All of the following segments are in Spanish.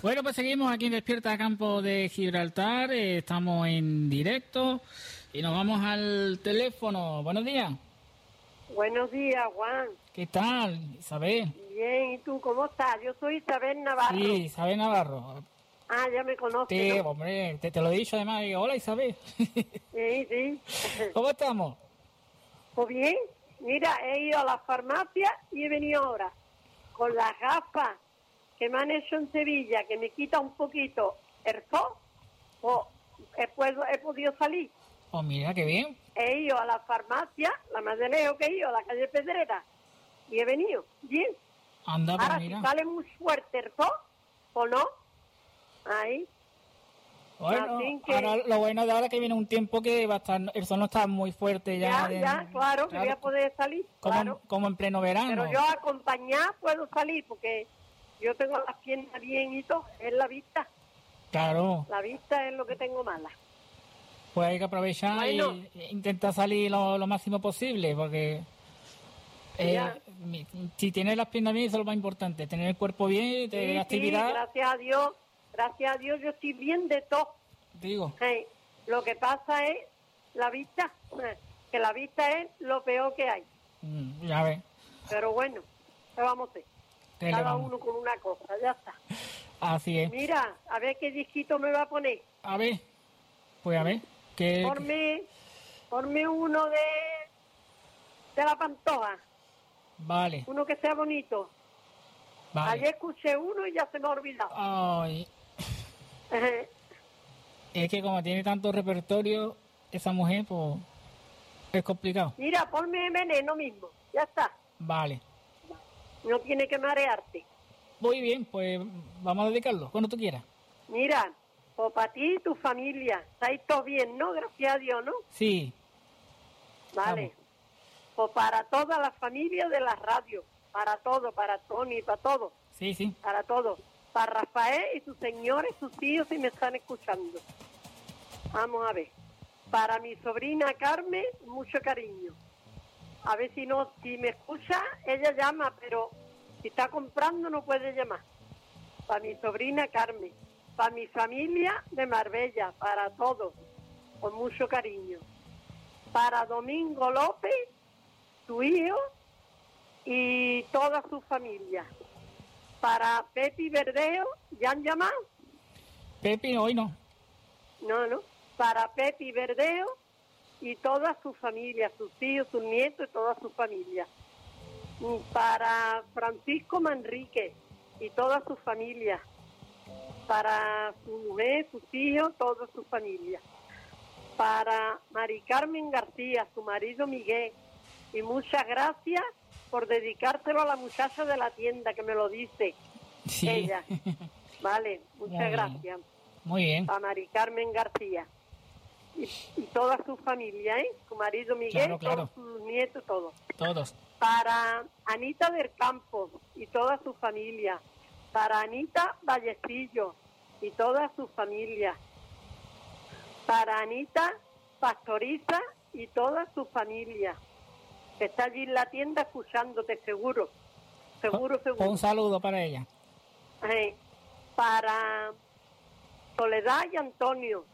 Bueno, pues seguimos aquí en Despierta Campo de Gibraltar. Estamos en directo y nos vamos al teléfono. Buenos días. Buenos días, Juan. ¿Qué tal, Isabel? Bien, ¿y tú cómo estás? Yo soy Isabel Navarro. Sí, Isabel Navarro. Ah, ya me conoces, Sí, ¿no? hombre, te lo he dicho además. Digo, hola, Isabel. Sí. ¿Cómo estamos? Pues bien, mira, he ido a la farmacia y he venido ahora con las gafas que me han hecho en Sevilla, que me quita un poquito el sol, o he podido salir. Oh, mira, qué bien. He ido a la farmacia, la más de lejos que he ido, a la calle Pedrera, y he venido, bien. Anda, pues Ahora, mira. si sale muy fuerte el sol, o no, ahí. Bueno, Así que- ahora lo bueno de ahora es que viene un tiempo que va a estar, el sol no está muy fuerte ya. Claro, que voy a poder salir, claro. Como en pleno verano. Pero yo acompañar puedo salir, porque yo tengo las piernas bien y todo, es la vista. Claro, La vista es lo que tengo mala. pues hay que aprovechar Bueno. y intentar salir lo máximo posible, porque Ya. si tienes las piernas bien, eso es lo más importante, tener el cuerpo bien, tener actividad. Sí, gracias a Dios yo estoy bien de todo. Digo, Lo que pasa es la vista, que la vista es lo peor que hay. ya ves, Pero bueno, ¿qué vamos a hacer? ¿qué le Cada vamos? uno con una cosa, ya está. Así es. Mira, a ver qué disquito me va a poner. A ver, pues a ver, que Ponme uno de la Pantoja, vale, uno que sea bonito. vale. Ayer escuché uno y ya se me ha olvidado. Ay, es que como tiene tanto repertorio, esa mujer, pues, es complicado. Mira, ponme Veneno mismo, ya está. Vale. No tiene que marearte. Muy bien, pues vamos a dedicarlo, cuando tú quieras. Mira, pues para ti y tu familia, estáis todos bien, ¿no? Gracias a Dios, ¿no? Sí, Vale. Pues para toda la familia de la radio, para todo, para Tony, para todo, sí. para todo. Para Rafael y sus señores, sus hijos, si me están escuchando. Vamos a ver. Para mi sobrina Carmen, mucho cariño. A ver si me escucha, ella llama, pero si está comprando no puede llamar. Para mi sobrina Carmen, para mi familia de Marbella, para todos, con mucho cariño. Para Domingo López, su hijo y toda su familia. Para Pepi Verdeo, ¿ya han llamado? Pepi, hoy no. No. Para Pepi Verdeo y toda su familia, sus hijos, sus nietos y toda su familia. Para Francisco Manrique y toda su familia. Para su mujer, sus hijos, toda su familia. Para Mari Carmen García, su marido Miguel. Y muchas gracias por dedicárselo a la muchacha de la tienda que me lo dice. Sí. Ella. Vale, muchas gracias. Muy bien. A Mari Carmen García. Y toda su familia, su marido Miguel, Claro. todos sus nietos, todos. Todos. Para Anita del Campo y toda su familia. Para Anita Vallecillo y toda su familia. Para Anita Pastoriza y toda su familia. Que está allí en la tienda escuchándote, seguro. Seguro. Un saludo para ella. Para Soledad y Antonio.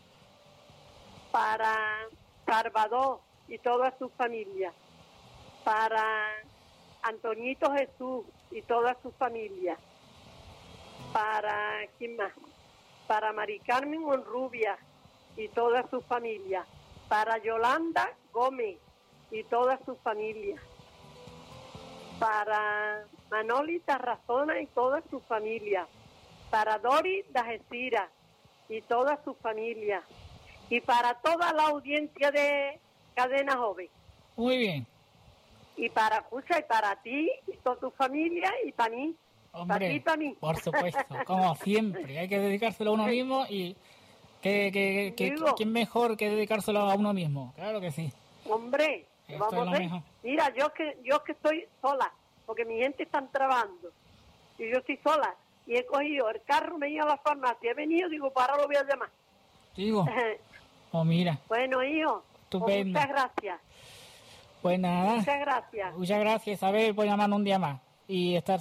Para Salvador y toda su familia. Para Antoñito Jesús y toda su familia. Para, ¿quién más? Para Mari Carmen Monrubia y toda su familia. Para Yolanda Gómez y toda su familia. Para Manoli Tarrazona y toda su familia. Para Dori Dajecira y toda su familia. Y para toda la audiencia de Cadena Joven. Muy bien. Y para Cucha y para ti y toda tu familia y para mí. Hombre, para ti y para mí. por supuesto, como siempre. Hay que dedicárselo a uno mismo y ¿quién mejor que dedicárselo a uno mismo? Claro que sí. Hombre, Esto vamos es lo a ver. mejor. Mira, yo que estoy sola, porque mi gente está trabajando. Y yo estoy sola. Y he cogido el carro, me he ido a la farmacia. He venido, digo, para ahora lo voy a llamar. Digo, oh mira, Bueno, hijo, pues estupendo. muchas gracias. Pues nada, Muchas gracias. muchas gracias, Isabel, por llamarnos un día más y estar